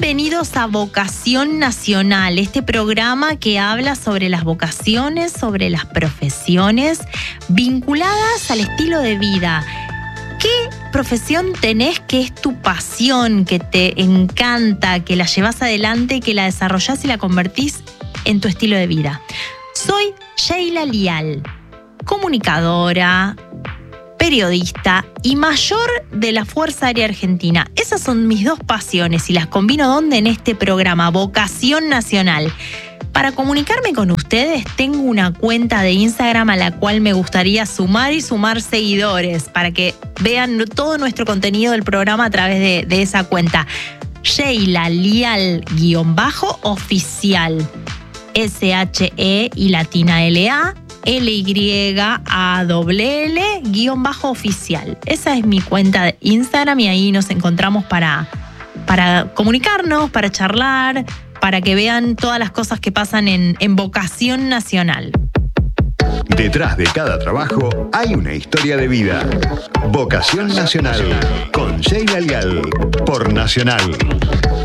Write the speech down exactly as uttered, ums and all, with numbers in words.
Bienvenidos a Vocación Nacional, este programa que habla sobre las vocaciones, sobre las profesiones vinculadas al estilo de vida. ¿Qué profesión tenés que es tu pasión, que te encanta, que la llevas adelante, que la desarrollás y la convertís en tu estilo de vida? Soy Sheila Lial, comunicadora, periodista y mayor de la Fuerza Aérea Argentina. Esas son mis dos pasiones y las combino ¿dónde? En este programa, Vocación Nacional. Para comunicarme con ustedes tengo una cuenta de Instagram a la cual me gustaría sumar y sumar seguidores para que vean todo nuestro contenido del programa a través de, de esa cuenta. Sheila Lial-oficial. S H E y latina L A. L Y A L L guión bajo oficial. Esa es mi cuenta de Instagram y ahí nos encontramos para, para comunicarnos, para charlar, para que vean todas las cosas que pasan en, en Vocación Nacional. Detrás de cada trabajo hay una historia de vida. Vocación Nacional con Sheila Lial por Nacional.